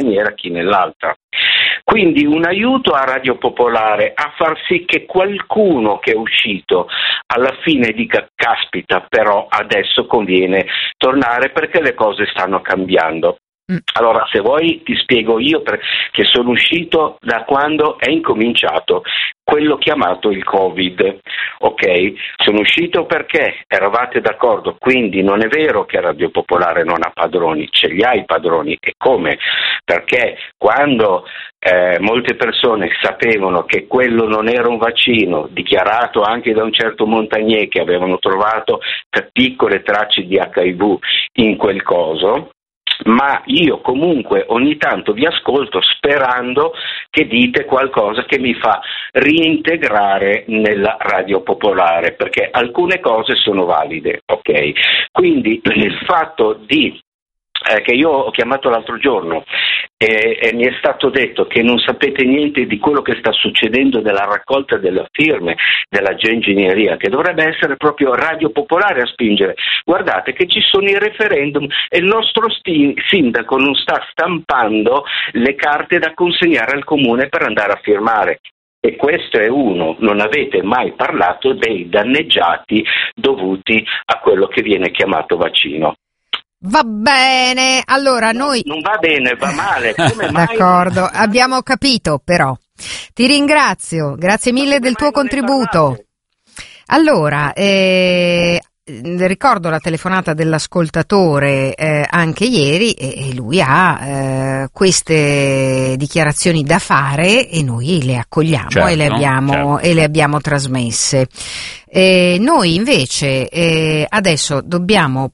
maniera, chi nell'altra. Quindi un aiuto a Radio Popolare a far sì che qualcuno che è uscito alla fine dica: caspita, però adesso conviene tornare perché le cose stanno cambiando. Allora, se vuoi ti spiego io che sono uscito da quando è incominciato quello chiamato il Covid, ok? Sono uscito perché eravate d'accordo, quindi non è vero che Radio Popolare non ha padroni, ce li ha i padroni. E come? Perché quando molte persone sapevano che quello non era un vaccino, dichiarato anche da un certo Montagnier, che avevano trovato piccole tracce di HIV in quel coso, ma io comunque ogni tanto vi ascolto sperando che dite qualcosa che mi fa reintegrare nella Radio Popolare, perché alcune cose sono valide, ok? Quindi il fatto che io ho chiamato l'altro giorno e mi è stato detto che non sapete niente di quello che sta succedendo della raccolta delle firme della geoingegneria, che dovrebbe essere proprio Radio Popolare a spingere. Guardate che ci sono i referendum e il nostro sindaco non sta stampando le carte da consegnare al comune per andare a firmare. E questo è uno, non avete mai parlato dei danneggiati dovuti a quello che viene chiamato vaccino. Va bene, allora noi... Non va bene, va male, come mai? D'accordo, abbiamo capito però. Ti ringrazio, grazie mille del tuo contributo. Allora, ricordo la telefonata dell'ascoltatore anche ieri e lui ha queste dichiarazioni da fare e noi le accogliamo, certo, e le abbiamo trasmesse. Noi invece adesso dobbiamo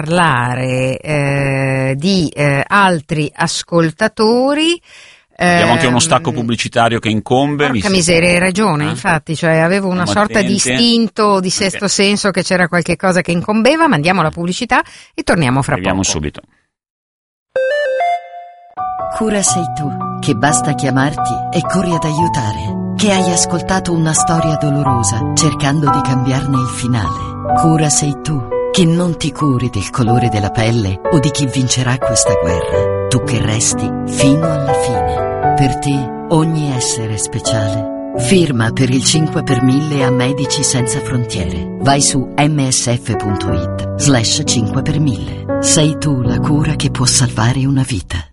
parlare di altri ascoltatori. Abbiamo anche uno stacco pubblicitario che incombe. Porca miseria, hai ragione, infatti, cioè avevo una sorta di istinto di sesto senso che c'era qualche cosa che incombeva. Mandiamo la pubblicità e torniamo fra poco. Subito. Cura sei tu, che basta chiamarti e corri ad aiutare, che hai ascoltato una storia dolorosa cercando di cambiarne il finale. Cura sei tu, che non ti curi del colore della pelle o di chi vincerà questa guerra, tu che resti fino alla fine. Per te ogni essere è speciale. Firma per il 5 per 1000 a Medici Senza Frontiere. Vai su msf.it/5 per 1000. Sei tu la cura che può salvare una vita.